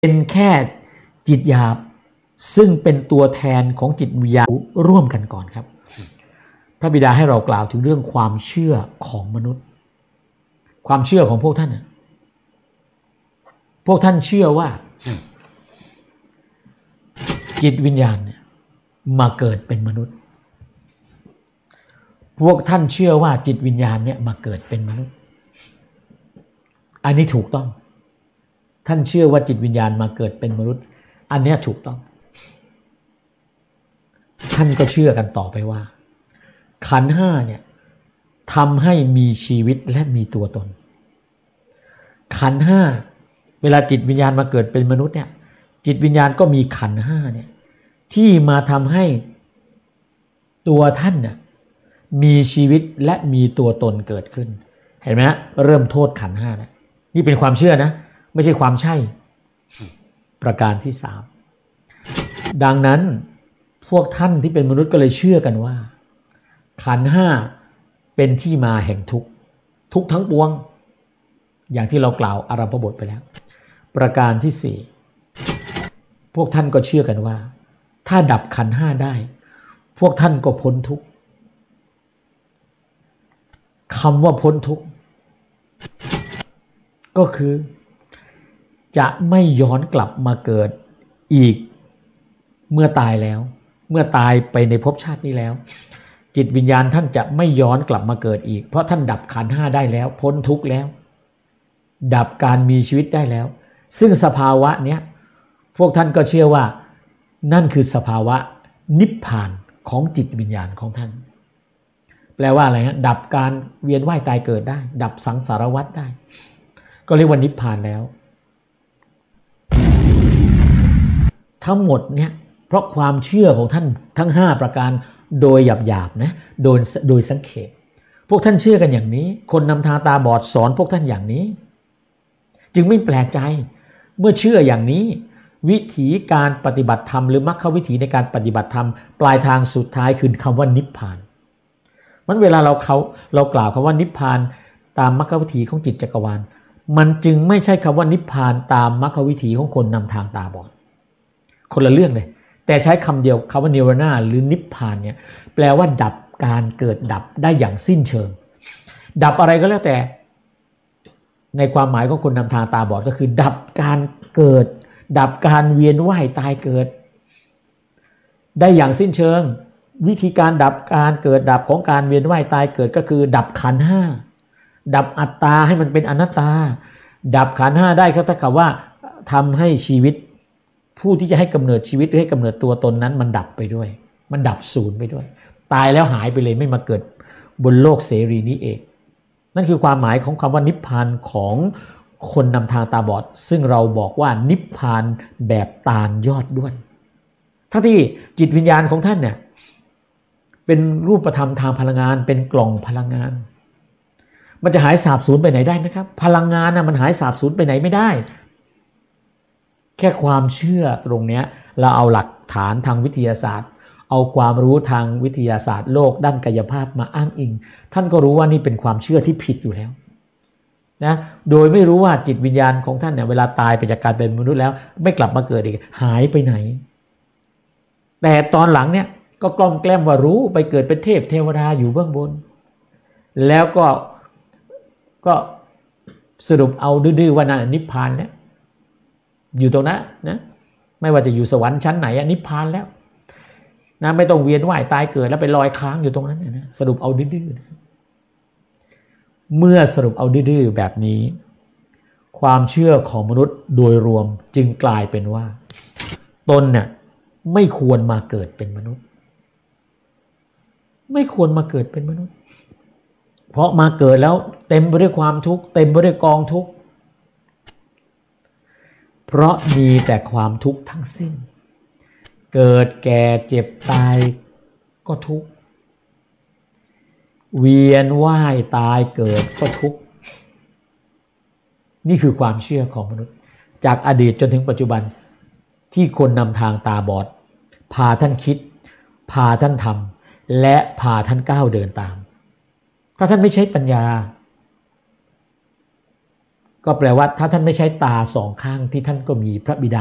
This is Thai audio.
เป็นแค่จิตหยาบซึ่งเป็นตัวแทนของจิตวิญญาณร่วมกันก่อนครับพระบิดาให้เรากล่าวถึงเรื่องความเชื่อของมนุษย์ความเชื่อของพวกท่านพวกท่านเชื่อว่าจิตวิญญาณมาเกิดเป็นมนุษย์พวกท่านเชื่อว่าจิตวิญญาณเนี่ยมาเกิดเป็นมนุษย์อันนี้ถูกต้องท่านเชื่อว่าจิตวิญญาณมาเกิดเป็นมนุษย์อันนี้ถูกต้องท่านก็เชื่อกันต่อไปว่าขันธ์ห้าเนี่ยทำให้มีชีวิตและมีตัวตนขันธ์ห้าเวลาจิตวิญญาณมาเกิดเป็นมนุษย์เนี่ยจิตวิญญาณก็มีขันธ์ห้าเนี่ยที่มาทำให้ตัวท่านเนี่ยมีชีวิตและมีตัวตนเกิดขึ้นเห็นไหมฮะเริ่มโทษขันธ์ห้านะนี่เป็นความเชื่อนะไม่ใช่ความใช่ประการที่สามดังนั้นพวกท่านที่เป็นมนุษย์ก็เลยเชื่อกันว่าขันธ์ห้าเป็นที่มาแห่งทุกข์ทุกข์ทั้งปวงอย่างที่เรากล่าวอารัมภบทไปแล้วประการที่สี่พวกท่านก็เชื่อกันว่าถ้าดับขันธ์ห้าได้พวกท่านก็พ้นทุกข์คำว่าพ้นทุกข์ก็คือจะไม่ย้อนกลับมาเกิดอีกเมื่อตายแล้วเมื่อตายไปในภพชาตินี้แล้วจิตวิญญาณท่านจะไม่ย้อนกลับมาเกิดอีกเพราะท่านดับขันธ์ห้าได้แล้วพ้นทุกข์แล้วดับการมีชีวิตได้แล้วซึ่งสภาวะเนี้ยพวกท่านก็เชื่อว่านั่นคือสภาวะนิพพานของจิตวิญญาณของท่านแปลว่าอะไรฮะดับการเวียนว่ายตายเกิดได้ดับสังสารวัฏได้ก็เรียกว่านิพพานแล้วทั้งหมดเนี่ยเพราะความเชื่อของท่านทั้ง5ประการโดยหยาบๆนะโดยสังเขปพวกท่านเชื่อกันอย่างนี้คนนำทางตาบอดสอนพวกท่านอย่างนี้จึงไม่แปลกใจเมื่อเชื่ออย่างนี้วิธีการปฏิบัติธรรมหรือมรรควิธีในการปฏิบัติธรรมปลายทางสุดท้ายคือคำว่านิพพานมันเวลาเรากล่าวคำว่านิพพานตามมรรควิธีของจิตจักรวาลมันจึงไม่ใช่คำว่านิพพานตามมรรควิธีของคนนำทางตาบอดคนละเรื่องเลยแต่ใช้คำเดียวคำว่านิวรณะหรือนิพพานเนี่ยแปลว่าดับการเกิดดับได้อย่างสิ้นเชิงดับอะไรก็แล้วแต่ในความหมายของคนนำทางตาบอดก็คือดับการเกิดดับการเวียนว่ายตายเกิดได้อย่างสิ้นเชิงวิธีการดับการเกิดดับของการเวียนว่ายตายเกิดก็คือดับขันธ์ห้าดับอัตตาให้มันเป็นอนัตตาดับขันธ์ห้าได้ก็เท่ากับว่าทำให้ชีวิตผู้ที่จะให้กำเนิดชีวิตหรือให้กำเนิดตัวตนนั้นมันดับไปด้วยมันดับศูนย์ไปด้วยตายแล้วหายไปเลยไม่มาเกิดบนโลกเสรีนี้เองนั่นคือความหมายของคำว่านิพพานของคนนำทางตาบอดซึ่งเราบอกว่านิพพานแบบตาลยอดด้วนทั้งที่จิตวิญญาณของท่านเนี่ยเป็นรูปธรรมทางพลังงานเป็นกล่องพลังงานมันจะหายสาบสูญไปไหนได้ไหมครับพลังงานมันหายสาบสูญไปไหนไม่ได้แค่ความเชื่อตรงเนี้ยเราเอาหลักฐานทางวิทยาศาสตร์เอาความรู้ทางวิทยาศาสตร์โลกด้านกายภาพมาอ้างอิงท่านก็รู้ว่านี่เป็นความเชื่อที่ผิดอยู่แล้วนะโดยไม่รู้ว่าจิตวิญญาณของท่านเนี่ยเวลาตายไปจากการเป็นมนุษย์แล้วไม่กลับมาเกิดอีกหายไปไหนแต่ตอนหลังเนี่ยก็กล้อมแกล้มว่ารู้ไปเกิดเป็นเทพเทวดาอยู่เบื้องบนแล้วก็สรุปเอาดื้อๆว่านั่นนิพพานแล้วอยู่ตรงนั้นนะไม่ว่าจะอยู่สวรรค์ชั้นไหนนิพพานแล้วนะไม่ต้องเวียนว่ายตายเกิดแล้วไปลอยค้างอยู่ตรงนั้นนะสรุปเอาดื้อๆเมื่อสรุปเอาดื้อๆแบบนี้ความเชื่อของมนุษย์โดยรวมจึงกลายเป็นว่าตนเนี่ยไม่ควรมาเกิดเป็นมนุษย์ไม่ควรมาเกิดเป็นมนุษย์เพราะมาเกิดแล้วเต็มไปด้วยความทุกข์เต็มไปด้วยกองทุกข์เพราะมีแต่ความทุกข์ทั้งสิ้นเกิดแก่เจ็บตายก็ทุกข์เวียนว่ายตายเกิดก็ทุกข์นี่คือความเชื่อของมนุษย์จากอดีตจนถึงปัจจุบันที่คนนำทางตาบอดพาท่านคิดพาท่านทำและพาท่านก้าวเดินตามถ้าท่านไม่ใช้ปัญญาก็แปลว่าถ้าท่านไม่ใช้ตาสองข้างที่ท่านก็มีพระบิดา